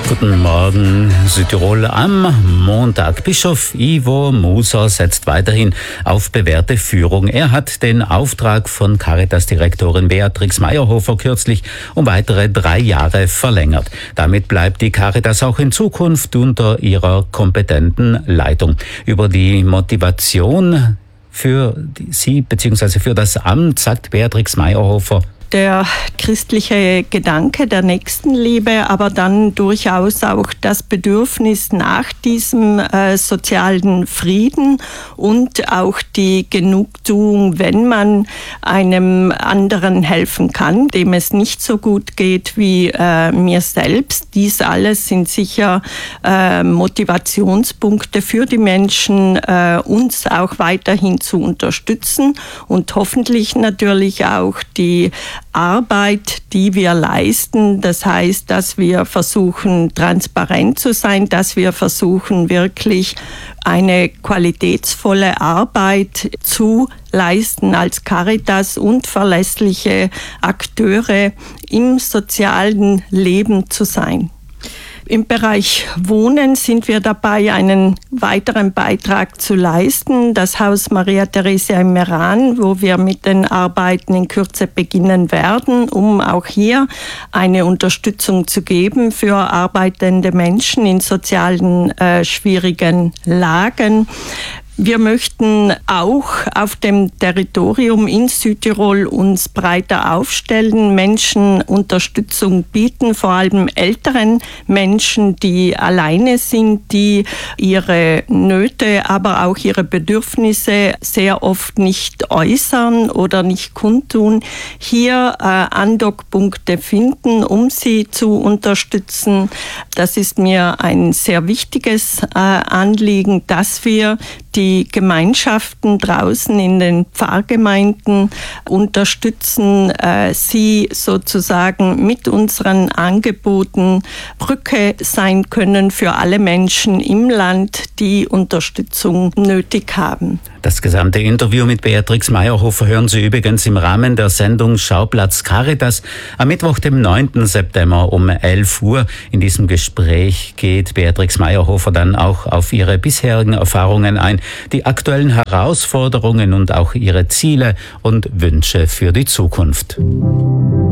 Guten Morgen, Südtirol am Montag. Bischof Ivo Muser setzt weiterhin auf bewährte Führung. Er hat den Auftrag von Caritas-Direktorin Beatrix Mayerhofer kürzlich um weitere 3 Jahre verlängert. Damit bleibt die Caritas auch in Zukunft unter ihrer kompetenten Leitung. Über die Motivation für sie bzw. für das Amt sagt Beatrix Mayerhofer: Der christliche Gedanke der Nächstenliebe, aber dann durchaus auch das Bedürfnis nach diesem sozialen Frieden und auch die Genugtuung, wenn man einem anderen helfen kann, dem es nicht so gut geht wie mir selbst. Dies alles sind sicher Motivationspunkte für die Menschen, uns auch weiterhin zu unterstützen und hoffentlich natürlich auch die Arbeit, die wir leisten. Das heißt, dass wir versuchen, transparent zu sein, dass wir versuchen, wirklich eine qualitätsvolle Arbeit zu leisten als Caritas und verlässliche Akteure im sozialen Leben zu sein. Im Bereich Wohnen sind wir dabei, einen weiteren Beitrag zu leisten. Das Haus Maria Theresia im Meran, wo wir mit den Arbeiten in Kürze beginnen werden, um auch hier eine Unterstützung zu geben für arbeitende Menschen in sozialen schwierigen Lagen. Wir möchten auch auf dem Territorium in Südtirol uns breiter aufstellen, Menschen Unterstützung bieten, vor allem älteren Menschen, die alleine sind, die ihre Nöte, aber auch ihre Bedürfnisse sehr oft nicht äußern oder nicht kundtun, hier Andockpunkte finden, um sie zu unterstützen. Das ist mir ein sehr wichtiges Anliegen, dass wir die Gemeinschaften draußen in den Pfarrgemeinden unterstützen, sie sozusagen mit unseren Angeboten Brücke sein können für alle Menschen im Land, die Unterstützung nötig haben. Das gesamte Interview mit Beatrix Mayerhofer hören Sie übrigens im Rahmen der Sendung Schauplatz Caritas am Mittwoch, dem 9. September um 11 Uhr. In diesem Gespräch geht Beatrix Mayerhofer dann auch auf ihre bisherigen Erfahrungen ein, die aktuellen Herausforderungen und auch ihre Ziele und Wünsche für die Zukunft.